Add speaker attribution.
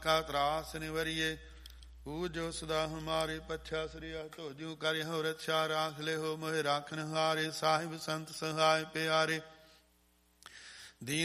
Speaker 1: ਕਾ ਤਰਾਸ ਨਿਵਰੀਏ। ਪੂਜੋ ਸਦਾ ਹਮਾਰੇ ਪੱਛਾ ਸ੍ਰਿਆ ਧੋਜੂ ਕਰ ਹੋ ਰਛਾ। ਰਾਖ ਲੈ ਹੋ ਮੋਹਿ ਰਾਖਨ ਹਾਰੇ। ਸਾਹਿਬ ਸੰਤ ਸਹਾਇ ਪਿਆਰੇ।